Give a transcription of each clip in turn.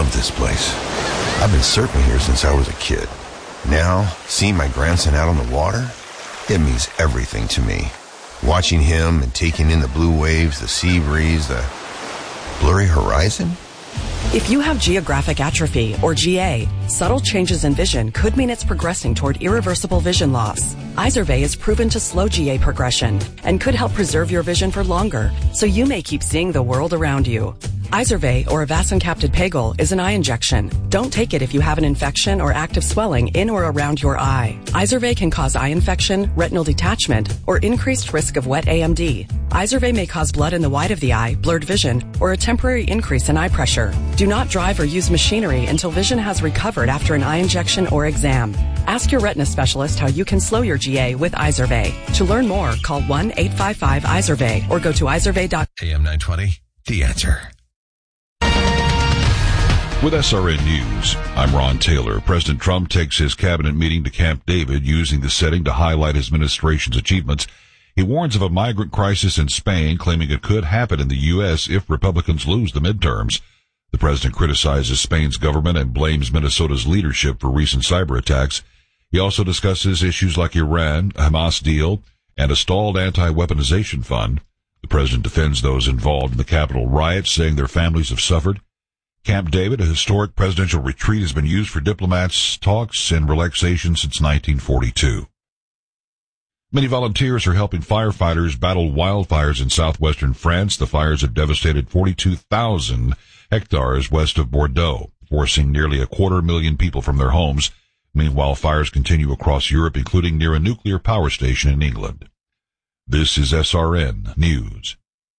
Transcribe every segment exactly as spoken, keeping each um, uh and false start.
love this place. I've been surfing here since I was a kid. Now, seeing my grandson out on the water, it means everything to me. Watching him and taking in the blue waves, the sea breeze, the blurry horizon. If you have geographic atrophy, or G A, subtle changes in vision could mean it's progressing toward irreversible vision loss. Izervay is proven to slow G A progression and could help preserve your vision for longer, so you may keep seeing the world around you. Izervay, or avacincaptad pegol, is an eye injection. Don't take it if you have an infection or active swelling in or around your eye. Izervay can cause eye infection, retinal detachment, or increased risk of wet A M D. Izervay may cause blood in the white of the eye, blurred vision, or a temporary increase in eye pressure. Do not drive or use machinery until vision has recovered after an eye injection or exam. Ask your retina specialist how you can slow your G A with Izervay. To learn more, call one eight five five Izervay or go to izervay dot com. A M nine twenty, The Answer. With S R N News, I'm Ron Taylor. President Trump takes his cabinet meeting to Camp David, using the setting to highlight his administration's achievements. He warns of a migrant crisis in Spain, claiming it could happen in the U S if Republicans lose the midterms. The president criticizes Spain's government and blames Minnesota's leadership for recent cyber attacks. He also discusses issues like Iran, a Hamas deal, and a stalled anti-weaponization fund. The president defends those involved in the Capitol riots, saying their families have suffered. Camp David, a historic presidential retreat, has been used for diplomats' talks and relaxation since nineteen forty-two. Many volunteers are helping firefighters battle wildfires in southwestern France. The fires have devastated forty-two thousand hectares west of Bordeaux, forcing nearly a quarter million people from their homes. Meanwhile, fires continue across Europe, including near a nuclear power station in England. This is S R N News.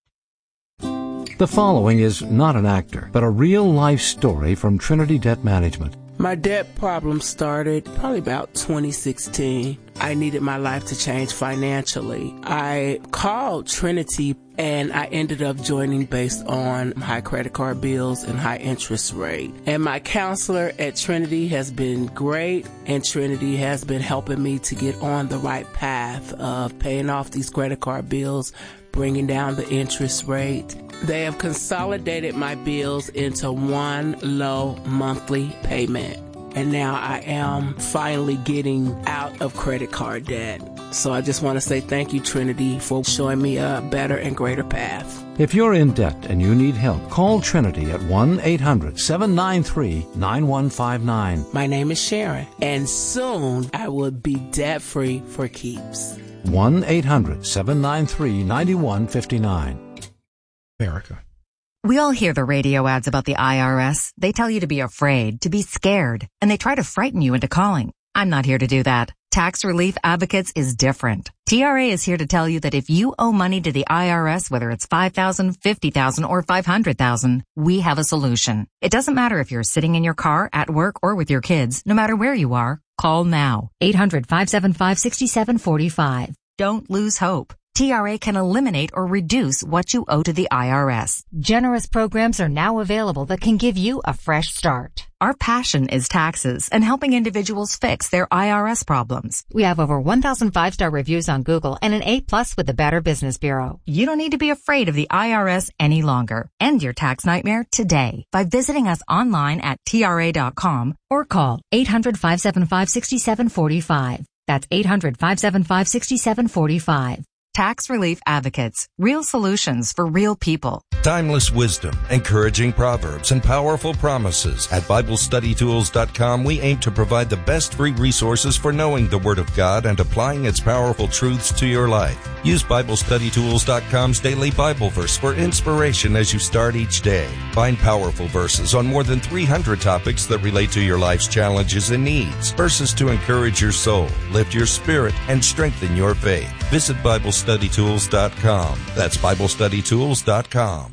The following is not an actor, but a real-life story from Trinity Debt Management. My debt problem started probably about twenty sixteen. I needed my life to change financially. I called Trinity and I ended up joining based on high credit card bills and high interest rate. And my counselor at Trinity has been great, and Trinity has been helping me to get on the right path of paying off these credit card bills, bringing down the interest rate. They have consolidated my bills into one low monthly payment. And now I am finally getting out of credit card debt. So I just want to say thank you, Trinity, for showing me a better and greater path. If you're in debt and you need help, call Trinity at one eight hundred seven nine three nine one five nine. My name is Sharon, and soon I will be debt-free for keeps. one eight hundred seven nine three nine one five nine. America. We all hear the radio ads about the I R S. They tell you to be afraid, to be scared, and they try to frighten you into calling. I'm not here to do that. Tax Relief Advocates is different. T R A is here to tell you that if you owe money to the I R S, whether it's five thousand dollars, fifty thousand dollars, or five hundred thousand dollars, we have a solution. It doesn't matter if you're sitting in your car, at work, or with your kids. No matter where you are, call now. eight hundred five seven five six seven four five. Don't lose hope. T R A can eliminate or reduce what you owe to the I R S. Generous programs are now available that can give you a fresh start. Our passion is taxes and helping individuals fix their I R S problems. We have over one thousand five-star reviews on Google and an A plus with the Better Business Bureau. You don't need to be afraid of the I R S any longer. End your tax nightmare today by visiting us online at T R A dot com or call eight hundred five seven five six seven four five. That's eight hundred five seven five six seven four five. Tax Relief Advocates. Real solutions for real people. Timeless wisdom, encouraging proverbs, and powerful promises. At Bible Study Tools dot com, we aim to provide the best free resources for knowing the Word of God and applying its powerful truths to your life. Use Bible Study Tools dot com's daily Bible verse for inspiration as you start each day. Find powerful verses on more than three hundred topics that relate to your life's challenges and needs. Verses to encourage your soul, lift your spirit, and strengthen your faith. Visit Bible Study Tools dot com. That's Bible Study Tools dot com.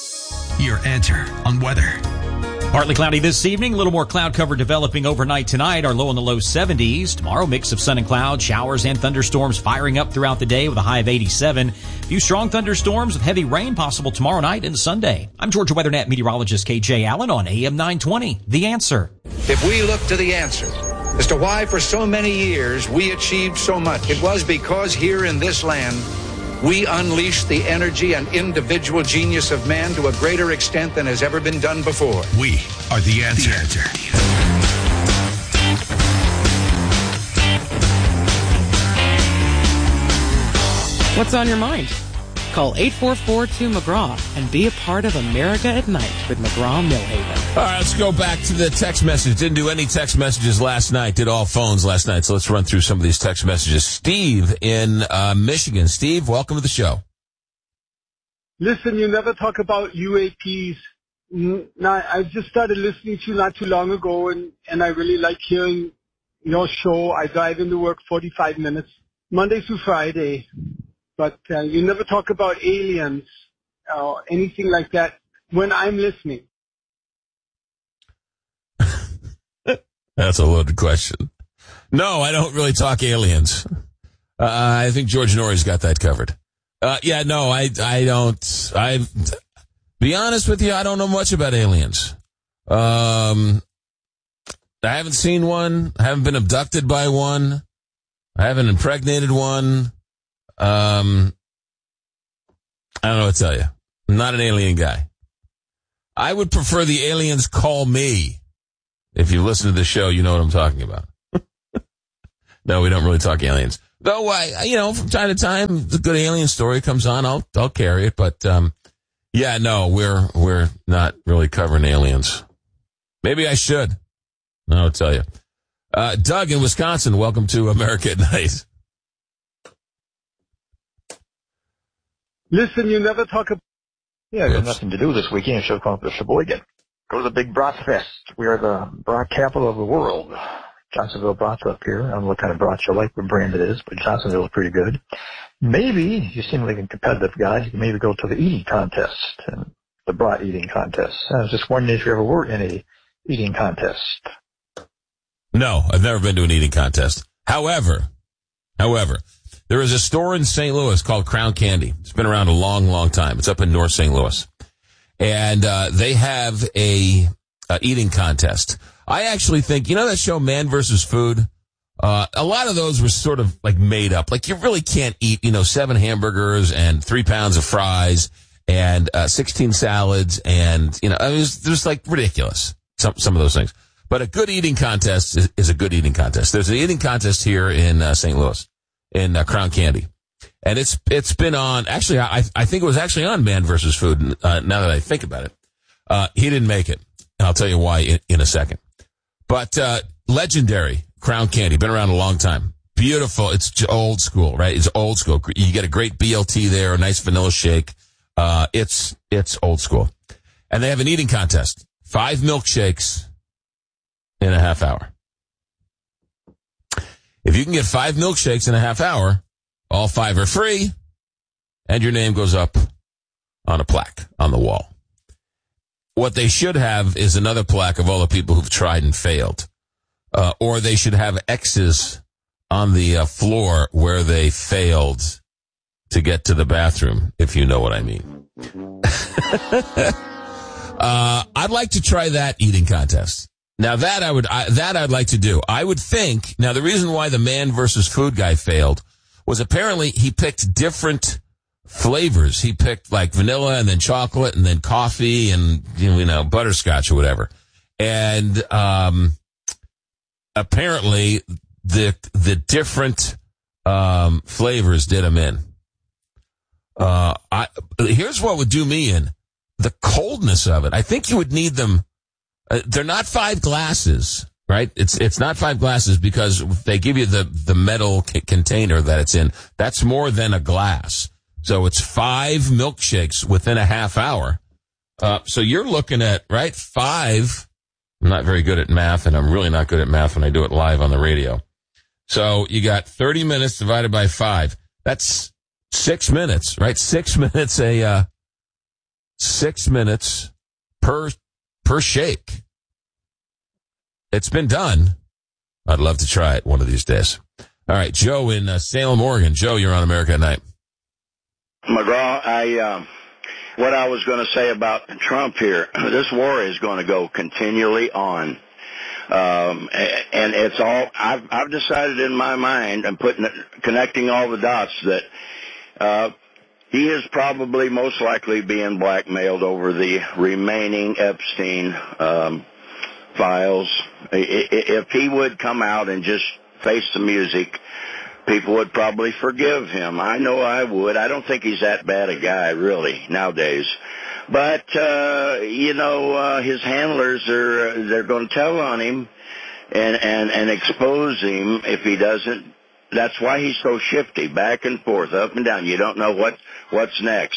Your answer on weather. Partly cloudy this evening, a little more cloud cover developing overnight tonight. Our low in the low seventies. Tomorrow, mix of sun and cloud, showers and thunderstorms firing up throughout the day with a high of eighty-seven. A few strong thunderstorms with heavy rain possible tomorrow night and Sunday. I'm Georgia WeatherNet meteorologist K J Allen on A M nine twenty. The Answer. If we look to the answer as to why for so many years we achieved so much, it was because here in this land We unleash the energy and individual genius of man to a greater extent than has ever been done before. We are the answer. The answer. What's on your mind? Call eight four four two McGraw and be a part of America at Night with McGraw-Millhaven. All right, let's go back to the text message. Didn't do any text messages last night. Did all phones last night. So let's run through some of these text messages. Steve in uh, Michigan. Steve, welcome to the show. Listen, you never talk about U A Ps. Now, I just started listening to you not too long ago, and, and I really like hearing your show. I drive into work forty-five minutes, Monday through Friday. But uh, you never talk about aliens or anything like that when I'm listening. That's a loaded question. No, I don't really talk aliens. Uh, I think George Norrie's got that covered. Uh, yeah, no, I, I don't. I, be honest with you, I don't know much about aliens. Um, I haven't seen one. I haven't been abducted by one. I haven't impregnated one. Um, I don't know what to tell you. I'm not an alien guy. I would prefer the aliens call me. If you listen to the show, you know what I'm talking about. No, we don't really talk aliens. Though, I, you know, from time to time, the good alien story comes on, I'll, I'll carry it. But, um, yeah, no, we're, we're not really covering aliens. Maybe I should. I'll tell you. Uh, Doug in Wisconsin, welcome to America at Night. Listen, you never talk about... Yeah, there's nothing to do this weekend. I should come up to Sheboygan. Go to the big Brat Fest. We are the brat capital of the world. Johnsonville Brats up here. I don't know what kind of brat you like, what brand it is, but Johnsonville is pretty good. Maybe, you seem like a competitive guy, you can maybe go to the eating contest, and the brat eating contest. I was just wondering if you ever were in a eating contest. No, I've never been to an eating contest. However, however... there is a store in Saint Louis called Crown Candy. It's been around a long, long time. It's up in North Saint Louis. And uh, they have a, a eating contest. I actually think, you know that show Man versus Food? Uh, a lot of those were sort of like made up. Like you really can't eat, you know, seven hamburgers and three pounds of fries and uh, sixteen salads and, you know, it was just like ridiculous, some some of those things. But a good eating contest is, is a good eating contest. There's an eating contest here in uh, Saint Louis. In uh, Crown Candy. And it's it's been on, actually, I I think it was actually on Man versus Food, uh, now that I think about it. Uh, he didn't make it. And I'll tell you why in, in a second. But uh, legendary Crown Candy, been around a long time. Beautiful. It's old school, right? It's old school. You get a great B L T there, a nice vanilla shake. Uh, it's it's old school. And they have an eating contest. Five milkshakes in a half hour. If you can get five milkshakes in a half hour, all five are free, and your name goes up on a plaque on the wall. What they should have is another plaque of all the people who've tried and failed. Uh, or they should have X's on the uh, floor where they failed to get to the bathroom, if you know what I mean. uh, I'd like to try that eating contest. Now that I would, I, that I'd like to do. I would think, now the reason why the Man versus Food guy failed was apparently he picked different flavors. He picked like vanilla and then chocolate and then coffee and, you know, butterscotch or whatever. And, um, apparently the, the different, um, flavors did him in. Uh, I, here's what would do me in. The coldness of it. I think you would need them. Uh, they're not five glasses, right? It's it's not five glasses because they give you the, the metal c- container that it's in. That's more than a glass. So it's five milkshakes within a half hour. Uh, so you're looking at, right, five. I'm not very good at math, and I'm really not good at math when I do it live on the radio. So you got thirty minutes divided by five. That's six minutes, right? Six minutes a, uh, six minutes per per shake. It's been done. I'd love to try it one of these days. All right, Joe in uh, Salem, Oregon. Joe, you're on America at Night. McGraw, I, um, what I was going to say about Trump here, this war is going to go continually on. Um, and it's all, I've, I've decided in my mind, I'm putting, connecting all the dots that, uh, he is probably most likely being blackmailed over the remaining Epstein um, files. If he would come out and just face the music, people would probably forgive him. I know I would. I don't think he's that bad a guy, really, nowadays. But, uh, you know, uh, his handlers are, they're going to tell on him and, and, and expose him if he doesn't. That's why he's so shifty, back and forth, up and down. You don't know what, what's next.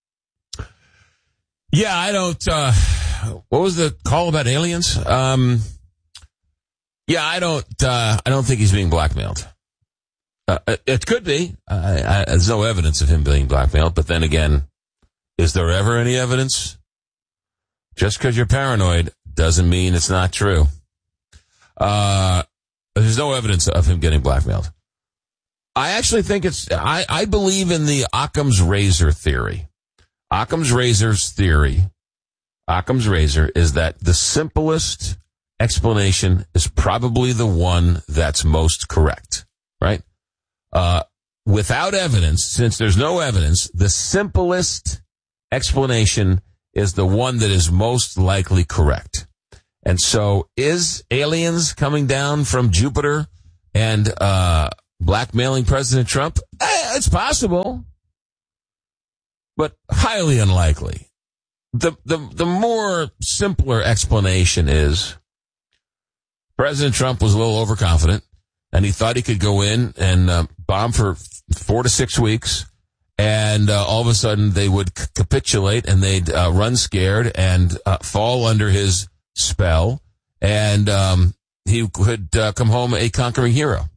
Yeah, I don't, uh, what was the call about aliens? Um, yeah, I don't, uh, I don't think he's being blackmailed. Uh, it could be. I, I, there's no evidence of him being blackmailed, but then again, is there ever any evidence? Just because you're paranoid doesn't mean it's not true. Uh, there's no evidence of him getting blackmailed. I actually think it's, I, I believe in the Occam's razor theory. Occam's razor's theory, Occam's razor is that the simplest explanation is probably the one that's most correct, right? Uh, without evidence, since there's no evidence, the simplest explanation is the one that is most likely correct. And so is aliens coming down from Jupiter and uh blackmailing President Trump? Eh, it's possible, but highly unlikely. The the the more simpler explanation is President Trump was a little overconfident, and he thought he could go in and uh, bomb for four to six weeks. And uh, all of a sudden, they would c- capitulate, and they'd uh, run scared and uh, fall under his spell, and um, he could uh, come home a conquering hero.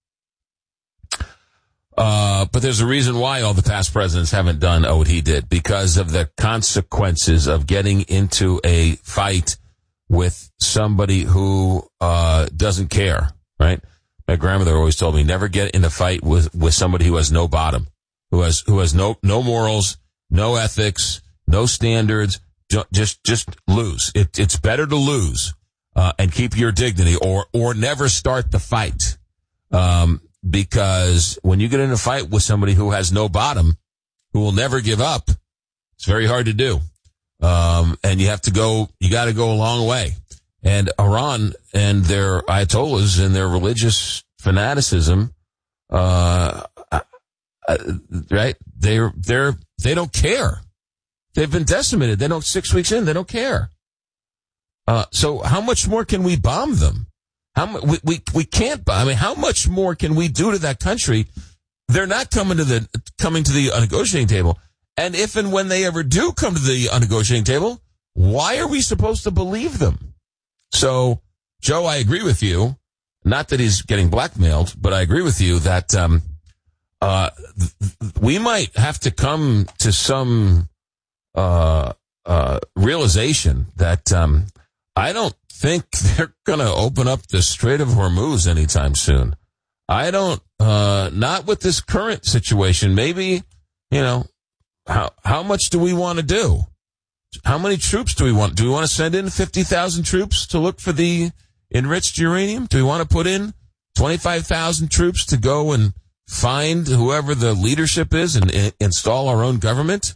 Uh, but there's a reason why all the past presidents haven't done what he did, because of the consequences of getting into a fight with somebody who uh, doesn't care, right? My grandmother always told me, never get in a fight with, with somebody who has no bottom. Who has who has no no morals, no ethics, no standards. Just just lose. It, it's better to lose uh, and keep your dignity, or or never start the fight. Um, because when you get in a fight with somebody who has no bottom, who will never give up, it's very hard to do. Um, and you have to go. You got to go a long way. And Iran and their ayatollahs and their religious fanaticism. Uh, Uh, right? They're, they're, they don't care. They've been decimated. They don't, six weeks in, they don't care. Uh, so how much more can we bomb them? How mu- we, we, we can't bomb. I mean, how much more can we do to that country? They're not coming to the, coming to the negotiating table. And if and when they ever do come to the negotiating table, why are we supposed to believe them? So, Joe, I agree with you. Not that he's getting blackmailed, but I agree with you that, um, Uh, we might have to come to some, uh, uh, realization that, um, I don't think they're gonna open up the Strait of Hormuz anytime soon. I don't, uh, not with this current situation. Maybe, you know, how, how much do we want to do? How many troops do we want? Do we want to send in fifty thousand troops to look for the enriched uranium? Do we want to put in twenty-five thousand troops to go and find whoever the leadership is and, and install our own government?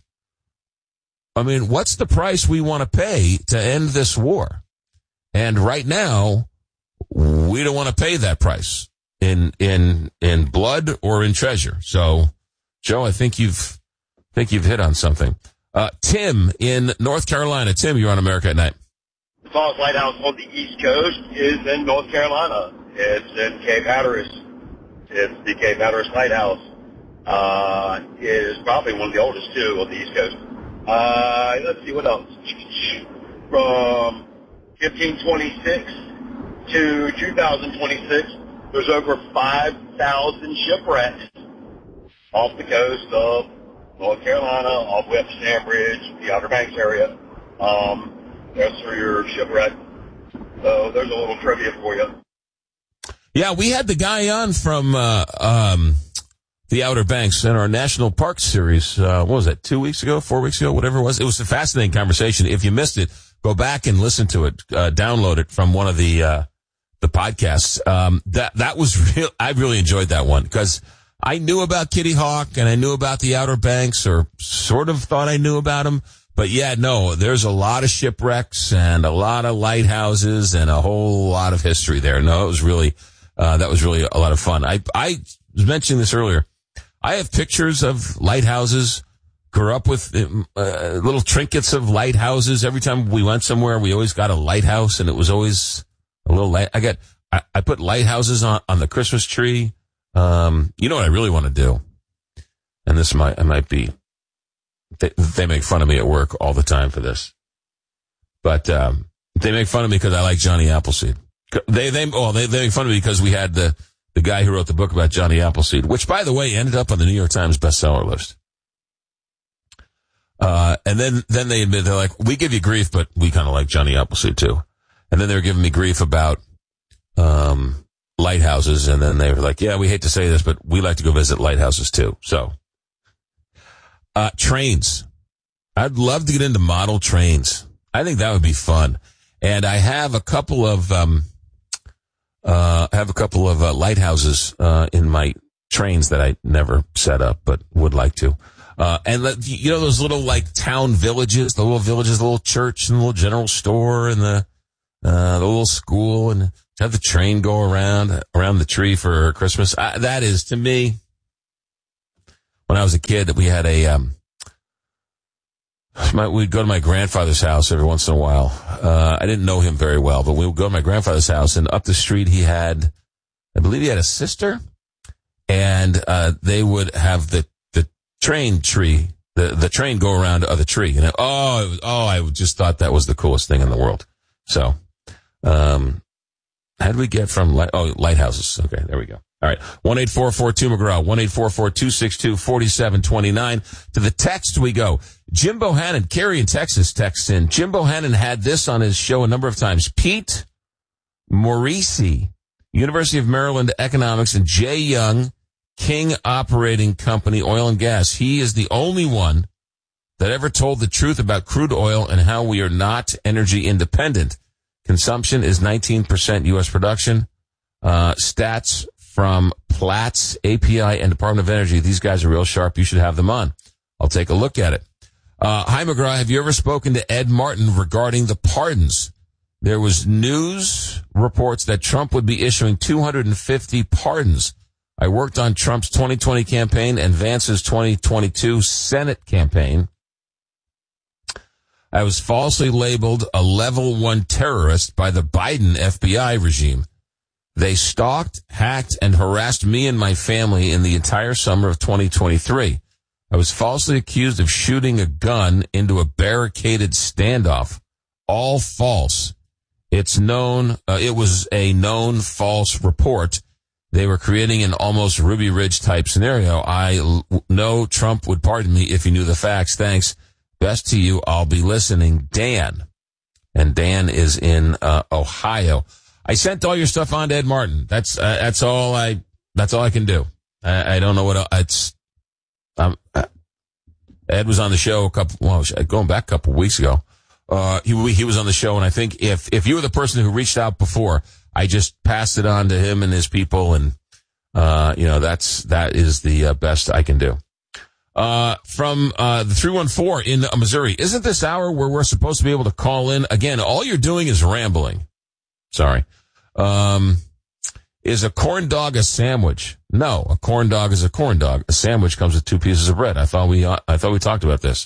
I mean, what's the price we want to pay to end this war? And right now, we don't want to pay that price in in in blood or in treasure. So, Joe, I think you've I think you've hit on something. Uh, Tim in North Carolina. Tim, you're on America at Night. The Falls Lighthouse on the East Coast is in North Carolina. It's in Cape Hatteras. It's the Cape Hatteras Lighthouse. Uh, it is probably one of the oldest, too, on the East Coast. Uh, let's see, what else? From fifteen twenty-six to two thousand twenty-six, there's over five thousand shipwrecks off the coast of North Carolina, off West Sandbridge, the Outer Banks area. Um, that's for your shipwreck. So there's a little trivia for you. Yeah, we had the guy on from uh, um, the Outer Banks in our National Park series. Uh, what was that, two weeks ago, four weeks ago, whatever it was? It was a fascinating conversation. If you missed it, go back and listen to it. Uh, download it from one of the uh, the podcasts. Um, that that was real. I really enjoyed that one because I knew about Kitty Hawk and I knew about the Outer Banks, or sort of thought I knew about them. But yeah, no, there's a lot of shipwrecks and a lot of lighthouses and a whole lot of history there. No, it was really, uh, that was really a lot of fun. I, I was mentioning this earlier. I have pictures of lighthouses, grew up with uh, little trinkets of lighthouses. Every time we went somewhere, we always got a lighthouse, and it was always a little light. I got, I, I put lighthouses on, on the Christmas tree. Um, you know what I really want to do? And this might, I might be, They, they make fun of me at work all the time for this, but um, they make fun of me because I like Johnny Appleseed. They they well they they make fun of me because we had the the guy who wrote the book about Johnny Appleseed, which by the way ended up on the New York Times bestseller list. Uh, and then then they admit, they're like, we give you grief, but we kind of like Johnny Appleseed too. And then they were giving me grief about um lighthouses, and then they were like, yeah, we hate to say this, but we like to go visit lighthouses too. So. Uh, trains. I'd love to get into model trains. I think that would be fun. And I have a couple of, um, uh, I have a couple of uh, lighthouses, uh, in my trains that I never set up, but would like to. Uh, and the, you know, those little like town villages, the little villages, the little church and the little general store and the, uh, the little school, and have the train go around, around the tree for Christmas. I, that is, to me, when I was a kid, we had a, um, we'd go to my grandfather's house every once in a while. Uh, I didn't know him very well, but we would go to my grandfather's house, and up the street he had, I believe he had a sister, and, uh, they would have the, the train tree, the, the train go around to other tree. And I, oh, it was, oh, I just thought that was the coolest thing in the world. So, um, how did we get from light, oh, lighthouses? Okay, there we go. All right, one eight four four two McGraw, one eight four four two six two four seven two nine. To the text we go. Jim Bohannon, Carrie in Texas texts in. Jim Bohannon had this on his show a number of times. Pete Morisi, University of Maryland Economics, and Jay Young, King Operating Company, Oil and Gas. He is the only one that ever told the truth about crude oil and how we are not energy independent. Consumption is nineteen percent U S production. Uh, stats from Platts, A P I, and Department of Energy. These guys are real sharp. You should have them on. I'll take a look at it. Uh, hi, McGraw. Have you ever spoken to Ed Martin regarding the pardons? There was news reports that Trump would be issuing two hundred fifty pardons. I worked on Trump's twenty twenty campaign and Vance's twenty twenty-two Senate campaign. I was falsely labeled a level one terrorist by the Biden F B I regime. They stalked, hacked, and harassed me and my family in the entire summer of twenty twenty-three. I was falsely accused of shooting a gun into a barricaded standoff. All false. It's known, uh, it was a known false report. They were creating an almost Ruby Ridge type scenario. I l- know Trump would pardon me if he knew the facts. Thanks. Best to you. I'll be listening. Dan. And Dan is in, uh, Ohio. I sent all your stuff on to Ed Martin. That's, uh, that's all I, that's all I can do. I, I don't know what else. It's, um, Ed was on the show a couple, well, going back a couple weeks ago. Uh, he, he was on the show, and I think if, if you were the person who reached out before, I just passed it on to him and his people, and, uh, you know, that's, that is the uh, best I can do. Uh, from, uh, the three one four in Missouri. Isn't this hour where we're supposed to be able to call in? Again, all you're doing is rambling. Sorry. Um, is a corn dog a sandwich? No, a corn dog is a corn dog. A sandwich comes with two pieces of bread. I thought we, uh, I thought we talked about this.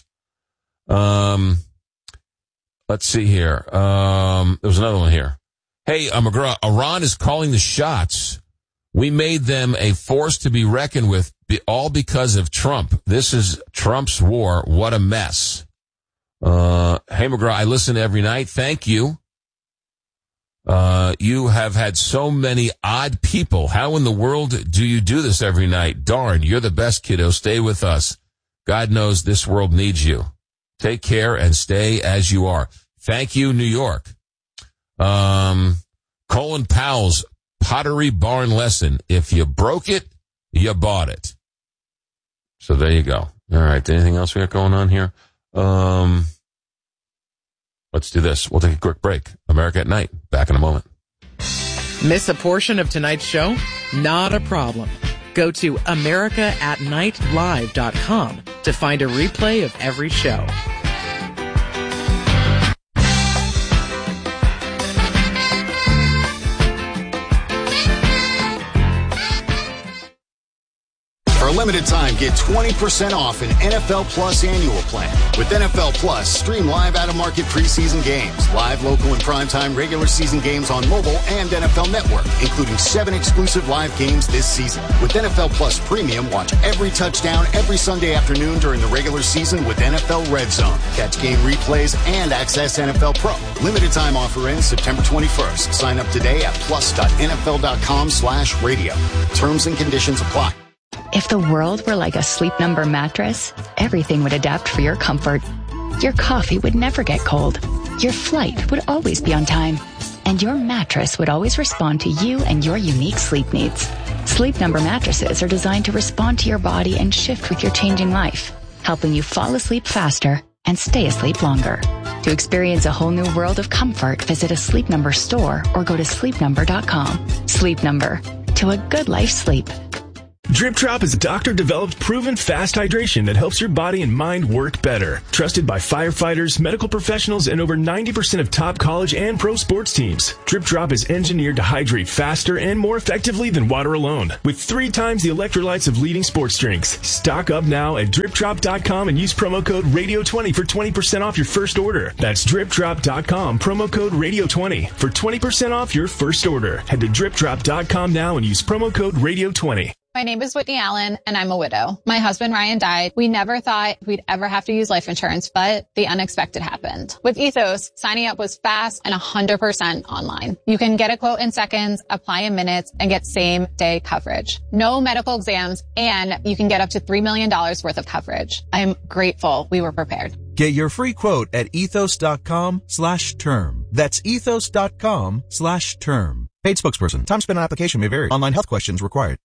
Um, let's see here. Um, there was another one here. Hey, uh, McGraw, Iran is calling the shots. We made them a force to be reckoned with, be, all because of Trump. This is Trump's war. What a mess. Uh, hey, McGraw, I listen every night. Thank you. Uh, you have had so many odd people. How in the world do you do this every night? Darn, you're the best, kiddo. Stay with us. God knows this world needs you. Take care and stay as you are. Thank you, New York. Um, Colin Powell's Pottery Barn lesson. If you broke it, you bought it. So there you go. All right. Anything else we got going on here? Um, let's do this. We'll take a quick break. America at Night. Back in a moment. Miss a portion of tonight's show? Not a problem. Go to america at night live dot com to find a replay of every show. For a limited time, get twenty percent off an N F L Plus annual plan. With N F L Plus, stream live out-of-market preseason games, live local and primetime regular season games on mobile and N F L Network, including seven exclusive live games this season. With N F L Plus Premium, watch every touchdown every Sunday afternoon during the regular season with N F L Red Zone. Catch game replays and access N F L Pro. Limited time offer ends September twenty-first. Sign up today at plus.nfl.com slash radio. Terms and conditions apply. If the world were like a Sleep Number mattress, everything would adapt for your comfort. Your coffee would never get cold. Your flight would always be on time. And your mattress would always respond to you and your unique sleep needs. Sleep Number mattresses are designed to respond to your body and shift with your changing life, helping you fall asleep faster and stay asleep longer. To experience a whole new world of comfort, visit a Sleep Number store or go to sleep number dot com. Sleep Number. To a good life sleep. Drip Drop is a doctor-developed, proven fast hydration that helps your body and mind work better. Trusted by firefighters, medical professionals, and over ninety percent of top college and pro sports teams. Drip Drop is engineered to hydrate faster and more effectively than water alone, with three times the electrolytes of leading sports drinks. Stock up now at drip drop dot com and use promo code radio twenty for twenty percent off your first order. That's drip drop dot com, promo code radio twenty for twenty percent off your first order. Head to drip drop dot com now and use promo code radio twenty. My name is Whitney Allen, and I'm a widow. My husband, Ryan, died. We never thought we'd ever have to use life insurance, but the unexpected happened. With Ethos, signing up was fast and one hundred percent online. You can get a quote in seconds, apply in minutes, and get same-day coverage. No medical exams, and you can get up to three million dollars worth of coverage. I'm grateful we were prepared. Get your free quote at ethos dot com slash term. That's ethos dot com slash term. Paid spokesperson. Time spent on application may vary. Online health questions required.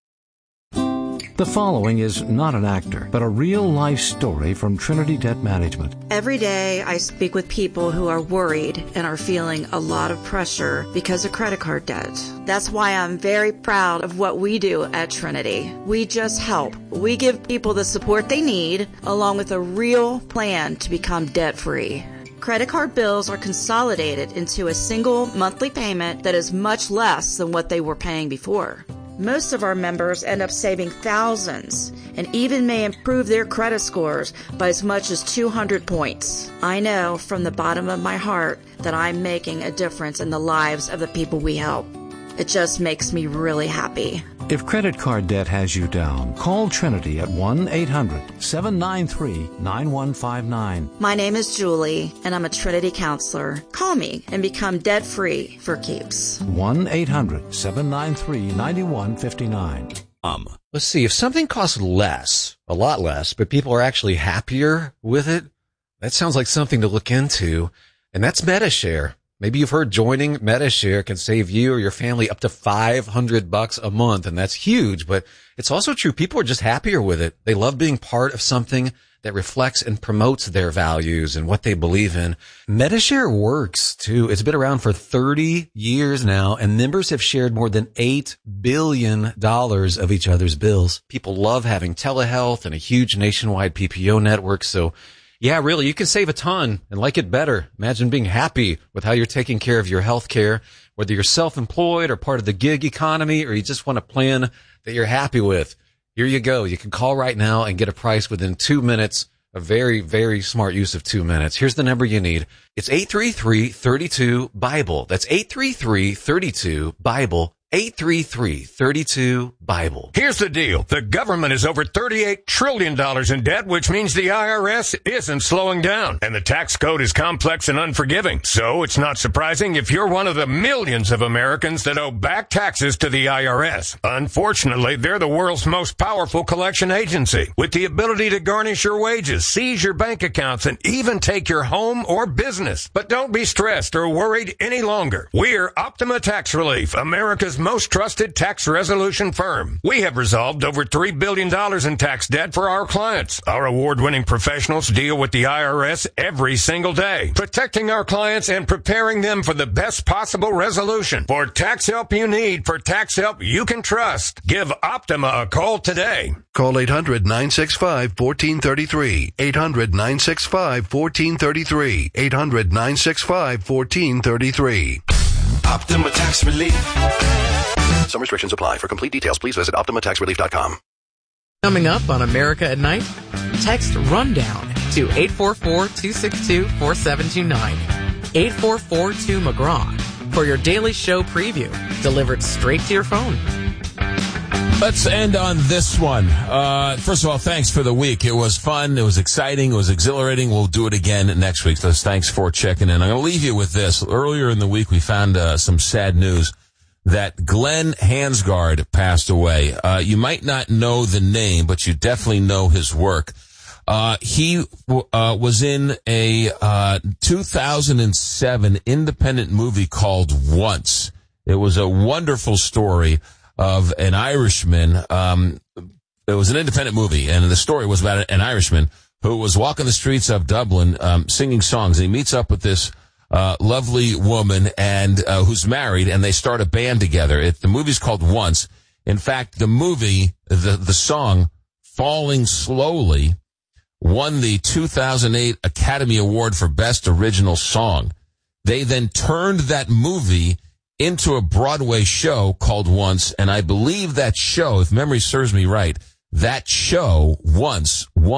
The following is not an actor, but a real-life story from Trinity Debt Management. Every day I speak with people who are worried and are feeling a lot of pressure because of credit card debt. That's why I'm very proud of what we do at Trinity. We just help. We give people the support they need, along with a real plan to become debt-free. Credit card bills are consolidated into a single monthly payment that is much less than what they were paying before. Most of our members end up saving thousands and even may improve their credit scores by as much as two hundred points. I know from the bottom of my heart that I'm making a difference in the lives of the people we help. It just makes me really happy. If credit card debt has you down, call Trinity at one eight hundred seven nine three nine one five nine. My name is Julie, and I'm a Trinity counselor. Call me and become debt-free for keeps. one eight hundred seven nine three nine one five nine. Um, let's see, if something costs less, a lot less, but people are actually happier with it, that sounds like something to look into, and that's MediShare. Maybe you've heard joining MediShare can save you or your family up to five hundred bucks a month, and that's huge, but it's also true. People are just happier with it. They love being part of something that reflects and promotes their values and what they believe in. MediShare works too. It's been around for thirty years now, and members have shared more than eight billion dollars of each other's bills. People love having telehealth and a huge nationwide P P O network, so yeah, really, you can save a ton and like it better. Imagine being happy with how you're taking care of your health care, whether you're self-employed or part of the gig economy, or you just want a plan that you're happy with. Here you go. You can call right now and get a price within two minutes. A very, very smart use of two minutes. Here's the number you need. It's eight three three, three two, BIBLE. That's eight three three, three two, BIBLE. eight three three, three two, BIBLE. Here's the deal. The government is over thirty-eight trillion dollars in debt, which means the I R S isn't slowing down. And the tax code is complex and unforgiving. So it's not surprising if you're one of the millions of Americans that owe back taxes to the I R S. Unfortunately, they're the world's most powerful collection agency, with the ability to garnish your wages, seize your bank accounts, and even take your home or business. But don't be stressed or worried any longer. We're Optima Tax Relief, America's America's most trusted tax resolution firm. We have resolved over three billion dollars in tax debt for our clients. Our award-winning professionals deal with the I R S every single day, protecting our clients and preparing them for the best possible resolution. For tax help you need, for tax help you can trust, give Optima a call today. Call eight hundred, nine six five, one four three three. eight hundred, nine six five, one four three three. eight hundred, nine six five, one four three three. Optima Tax Relief. Some restrictions apply. For complete details, please visit Optima Tax Relief dot com. Coming up on America at Night, text RUNDOWN to eight four four, two six two, four seven two nine. eight four four two McGraw for your daily show preview, delivered straight to your phone. Let's end on this one. Uh, first of all, thanks for the week. It was fun. It was exciting. It was exhilarating. We'll do it again next week. So thanks for checking in. I'm going to leave you with this. Earlier in the week, we found uh, some sad news that Glenn Hansgard passed away. Uh, you might not know the name, but you definitely know his work. Uh, he uh, was in a uh, two thousand seven independent movie called Once. It was a wonderful story of an Irishman. Um, it was an independent movie, and the story was about an Irishman who was walking the streets of Dublin, um, singing songs. And he meets up with this uh, lovely woman and uh, who's married, and they start a band together. It, the movie's called Once. In fact, the movie, the the song "Falling Slowly" won the two thousand eight Academy Award for Best Original Song. They then turned that movie into a Broadway show called Once, and I believe that show, if memory serves me right, that show, Once, won